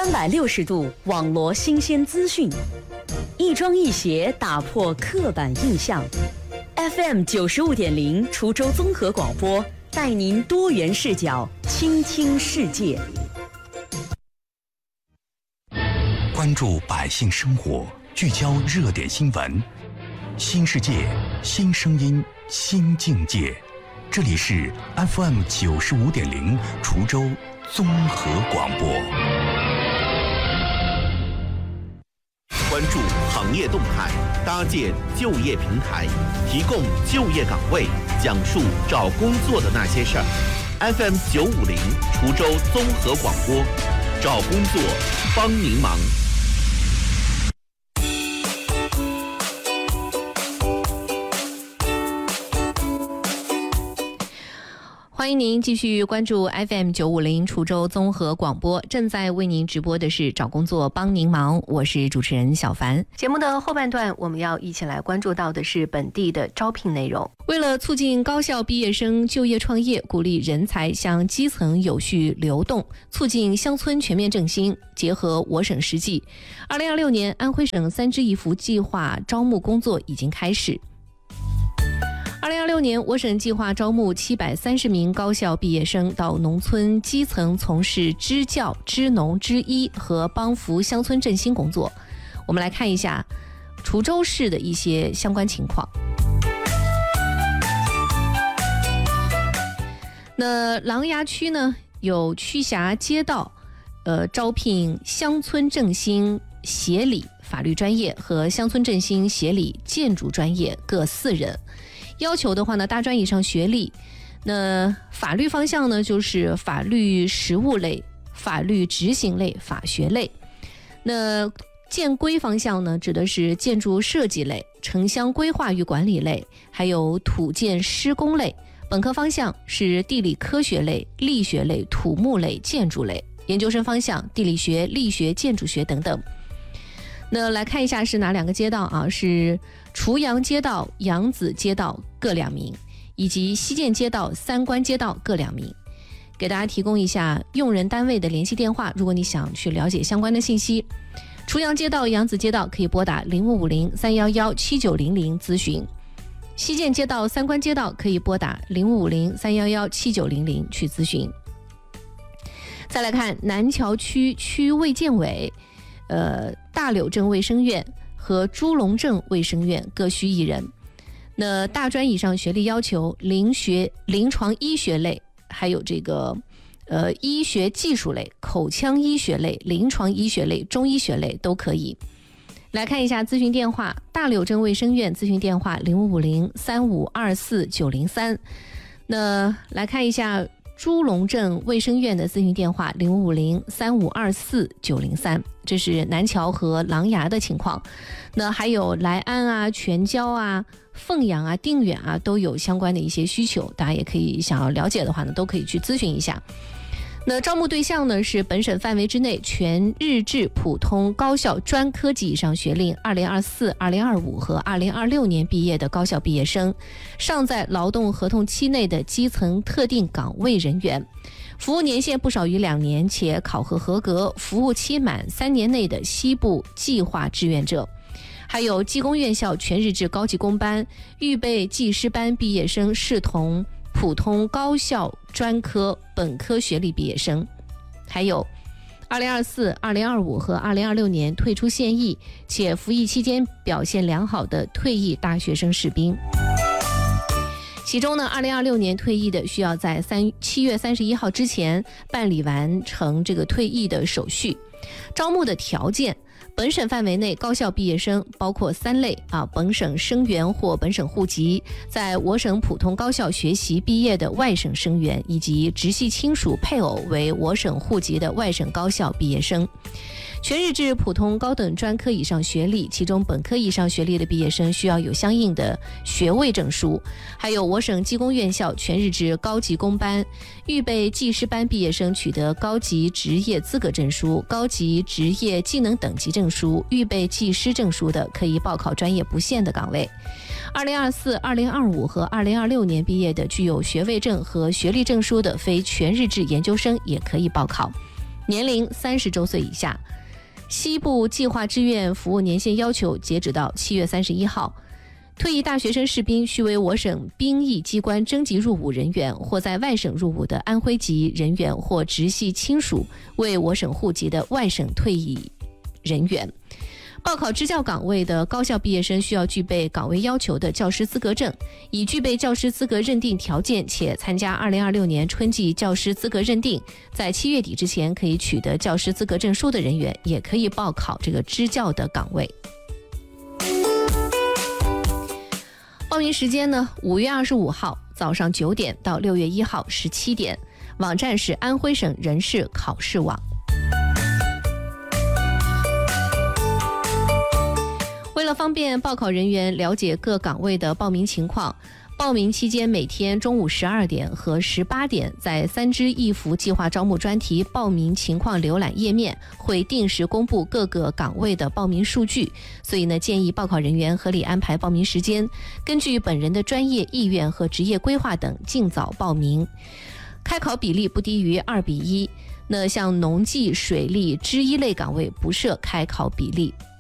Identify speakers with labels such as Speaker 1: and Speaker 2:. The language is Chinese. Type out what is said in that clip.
Speaker 1: 360度网罗新鲜资讯，一庄一协打破刻板印象。FM 95.0滁州综合广播，带您多元视角倾听世界。
Speaker 2: 关注百姓生活，聚焦热点新闻，新世界，新声音，新境界。这里是 FM 95.0滁州综合广播。
Speaker 3: 关注行业动态，搭建就业平台，提供就业岗位，讲述找工作的那些事儿。FM 950滁州综合广播，找工作帮您忙。
Speaker 4: 欢迎您继续关注 FM 950滁州综合广播，正在为您直播的是找工作帮您忙，我是主持人小凡。节目的后半段，我们要一起来关注到的是本地的招聘内容。为了促进高校毕业生就业创业，鼓励人才向基层有序流动，促进乡村全面振兴，结合我省实际，2026年安徽省3支1扶计划招募工作已经开始。2026年，我省计划招募730名高校毕业生到农村基层从事支教、支农、支医和帮扶乡村振兴工作。我们来看一下滁州市的一些相关情况。那琅琊区呢，有区辖街道，招聘乡村振兴协理法律专业和乡村振兴协理建筑专业各4人。要求的话呢，大专以上学历。那法律方向呢，就是法律实务类、法律执行类、法学类。那建规方向呢，指的是建筑设计类、城乡规划与管理类，还有土建施工类。本科方向是地理科学类、力学类、土木类、建筑类。研究生方向地理学、力学、建筑学等等。那来看一下是哪2个街道啊？是滁阳街道、扬子街道各2名，以及西涧街道、三关街道各2名。给大家提供一下用人单位的联系电话，如果你想去了解相关的信息。滁阳街道、扬子街道可以拨打0550-311-7900咨询。西涧街道、三关街道可以拨打0550-311-7900去咨询。再来看南桥区区卫健委、大柳镇卫生院和朱龙镇卫生院各需1人。那大专以上学历要求临床医学类，还有这个医学技术类、口腔医学类、临床医学类、中医学类都可以。来看一下咨询电话，大柳镇卫生院咨询电话0550-3524-903。那来看一下朱龙镇卫生院的咨询电话0550-3524-903，这是南桥和琅琊的情况。那还有莱安啊、全椒啊、凤阳啊、定远啊，都有相关的一些需求，大家也可以想要了解的话呢，都可以去咨询一下。那招募对象呢，是本省范围之内全日制普通高校专科及以上学历2024、2025和2026年毕业的高校毕业生，尚在劳动合同期内的基层特定岗位人员，服务年限不少于2年且考核合格，服务期满3年内的西部计划志愿者，还有技工院校全日制高级工班、预备技师班毕业生视同普通高校专科本科学历毕业生，还有2024、2025和2026年退出现役且服役期间表现良好的退役大学生士兵。其中呢，2026年退役的需要在7月31号之前办理完成这个退役的手续。招募的条件，本省范围内高校毕业生包括3类啊：本省生源或本省户籍，在我省普通高校学习毕业的外省生源，以及直系亲属配偶为我省户籍的外省高校毕业生。全日制普通高等专科以上学历，其中本科以上学历的毕业生需要有相应的学位证书，还有我省技工院校全日制高级工班、预备技师班毕业生取得高级职业资格证书、高级职业技能等级证书、预备技师证书的，可以报考专业不限的岗位。2024、2025和2026年毕业的具有学位证和学历证书的非全日制研究生也可以报考。 年龄30周岁以下。西部计划志愿服务年限要求截止到7月31号。退役大学生士兵须为我省兵役机关征集入伍人员或在外省入伍的安徽籍人员或直系亲属为我省户籍的外省退役人员。报考支教岗位的高校毕业生需要具备岗位要求的教师资格证，已具备教师资格认定条件且参加2026年春季教师资格认定，在7月底之前可以取得教师资格证书的人员，也可以报考这个支教的岗位。报名时间呢，5月25号早上9点到6月1号17点，网站是安徽省人事考试网。为了方便报考人员了解各岗位的报名情况，报名期间每天中午12点和18点，在3支一服计划招募专题报名情况浏览页面会定时公布各个岗位的报名数据，所以呢，建议报考人员合理安排报名时间，根据本人的专业意愿和职业规划等尽早报名。开考比例不低于2:1，那像农技、水利、织衣类岗位不设开考比例。